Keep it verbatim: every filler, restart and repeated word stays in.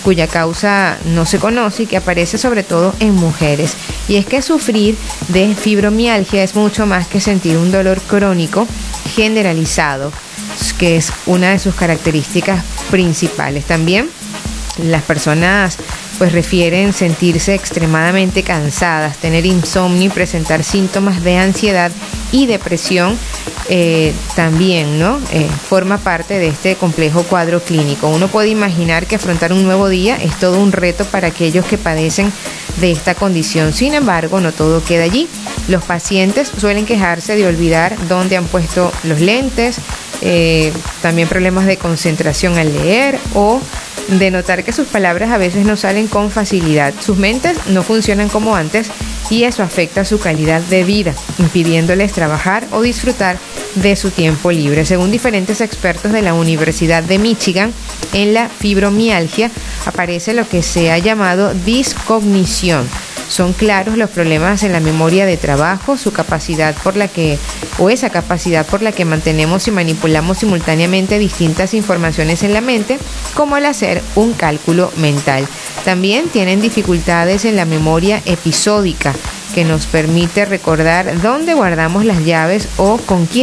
cuya causa no se conoce y que aparece sobre todo en mujeres. Y es que sufrir de fibromialgia es mucho más que sentir un dolor crónico generalizado, que es una de sus características principales. También las personas pues refieren sentirse extremadamente cansadas, tener insomnio y presentar síntomas de ansiedad y depresión. Eh, también, ¿no? Eh, forma parte de este complejo cuadro clínico. Uno puede imaginar que afrontar un nuevo día es todo un reto para aquellos que padecen de esta condición. Sin embargo, no todo queda allí. Los pacientes suelen quejarse de olvidar dónde han puesto los lentes, eh, también problemas de concentración al leer o de notar que sus palabras a veces no salen con facilidad. Sus mentes no funcionan como antes y eso afecta su calidad de vida, impidiéndoles trabajar o disfrutar de su tiempo libre. Según diferentes expertos de la Universidad de Michigan, en la fibromialgia aparece lo que se ha llamado discognición. Son claros los problemas en la memoria de trabajo, su capacidad por la que, o esa capacidad por la que mantenemos y manipulamos simultáneamente distintas informaciones en la mente, como al hacer un cálculo mental. También tienen dificultades en la memoria episódica, que nos permite recordar dónde guardamos las llaves o con quién